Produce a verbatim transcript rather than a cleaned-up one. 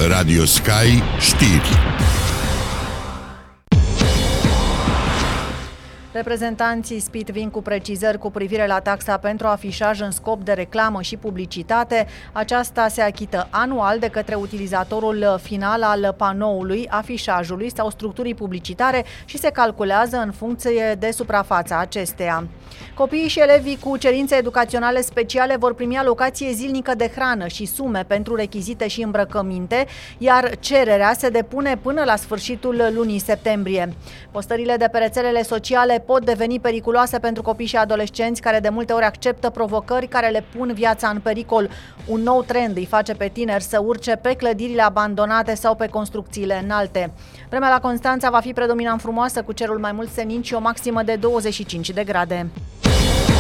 Radio Sky Știri. Reprezentanții S P I T vin cu precizări cu privire la taxa pentru afișaj în scop de reclamă și publicitate. Aceasta se achită anual de către utilizatorul final al panoului, afișajului sau structurii publicitare și se calculează în funcție de suprafața acesteia. Copiii și elevii cu cerințe educaționale speciale vor primi alocație zilnică de hrană și sume pentru rechizite și îmbrăcăminte, iar cererea se depune până la sfârșitul lunii septembrie. Postările de pe rețelele sociale pot deveni periculoase pentru copii și adolescenți care de multe ori acceptă provocări care le pun viața în pericol. Un nou trend îi face pe tineri să urce pe clădirile abandonate sau pe construcțiile înalte. Vremea la Constanța va fi predominant frumoasă, cu cerul mai mult senin și o maximă de douăzeci și cinci de grade.